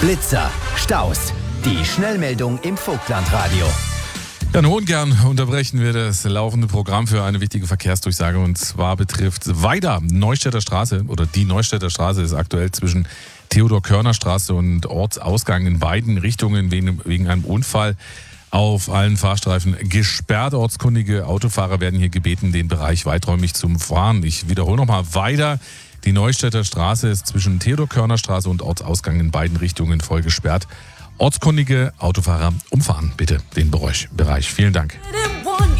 Blitzer, Staus, die Schnellmeldung im Vogtlandradio. Ja, nun ungern unterbrechen wir das laufende Programm für eine wichtige Verkehrsdurchsage, und zwar betrifft weiter Neustädter Straße, oder die Neustädter Straße ist aktuell zwischen Theodor-Körner-Straße und Ortsausgang in beiden Richtungen wegen einem Unfall auf allen Fahrstreifen gesperrt. Ortskundige Autofahrer werden hier gebeten, den Bereich weiträumig zu umfahren. Ich wiederhole nochmal weiter. Die Neustädter Straße ist zwischen Theodor-Körner-Straße und Ortsausgang in beiden Richtungen voll gesperrt. Ortskundige Autofahrer umfahren bitte den Bereich. Vielen Dank.